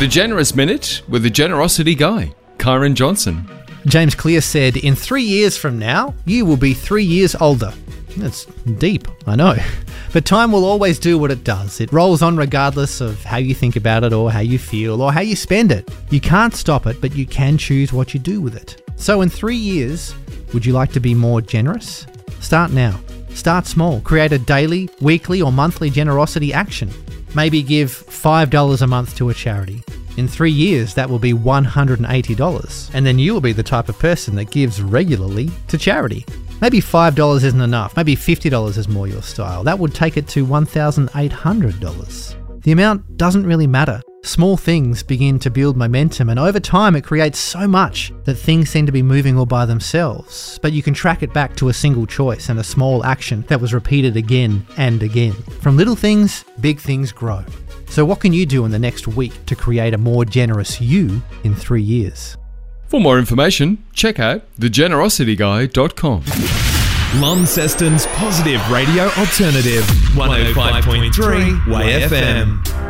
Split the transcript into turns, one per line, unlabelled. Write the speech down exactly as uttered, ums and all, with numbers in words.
The Generous Minute with the Generosity Guy, Kyron Johnson.
James Clear said, in three years from now, you will be three years older. That's deep, I know. But time will always do what it does. It rolls on regardless of how you think about it or how you feel or how you spend it. You can't stop it, but you can choose what you do with it. So in three years, would you like to be more generous? Start now. Start small. Create a daily, weekly or monthly generosity action. Maybe give five dollars a month to a charity. In three years, that will be one hundred eighty dollars. And then you will be the type of person that gives regularly to charity. Maybe five dollars isn't enough. Maybe fifty dollars is more your style. That would take it to one thousand eight hundred dollars. The amount doesn't really matter. Small things begin to build momentum, and over time it creates so much that things seem to be moving all by themselves. But you can track it back to a single choice and a small action that was repeated again and again. From little things, big things grow. So what can you do in the next week to create a more generous you in three years?
For more information, check out the generosity guy dot com.
Launceston's Positive Radio Alternative, one oh five point three Way F M.